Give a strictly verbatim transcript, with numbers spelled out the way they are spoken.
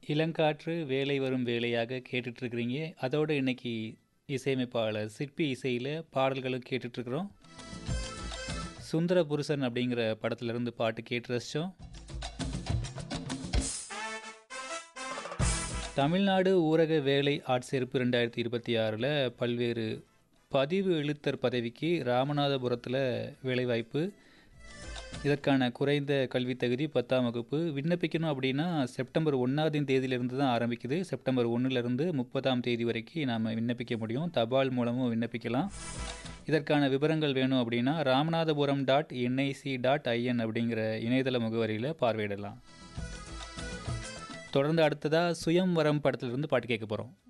இளங்காற்று வேலை வரும் வேலையாக கேட்டுட்ருக்கிறீங்க. அதோடு இன்னைக்கு இசையமைப்பாளர் சிற்பி இசையில் பாடல்களும் கேட்டுட்ருக்குறோம். சுந்தர புருஷன் அப்படிங்கிற படத்துலேருந்து பாட்டு கேட்டு ரசித்தோம். தமிழ்நாடு ஊரக வேலை ஆட்சேர்ப்பு ரெண்டாயிரத்தி இருபத்தி ஆறில் பல்வேறு பதிவு எழுத்தர் பதவிக்கு ராமநாதபுரத்தில் வேலைவாய்ப்பு. இதற்கான குறைந்த கல்வி தகுதி பத்தாம் வகுப்பு. விண்ணப்பிக்கணும் அப்படின்னா செப்டம்பர் ஒன்றாம் தேதியிலிருந்து தான் ஆரம்பிக்குது. செப்டம்பர் ஒன்றுலேருந்து முப்பதாம் தேதி வரைக்கும் நாம் விண்ணப்பிக்க முடியும். தபால் மூலமும் விண்ணப்பிக்கலாம். இதற்கான விவரங்கள் வேணும் அப்படின்னா Ramanathapuram dot NIC dot IN அப்படிங்கிற இணையதள முகவரியில் பார்வையிடலாம். தொடர்ந்து அடுத்ததாக சுயம்வரம் படத்திலிருந்து பாட்டு கேட்க போகிறோம்.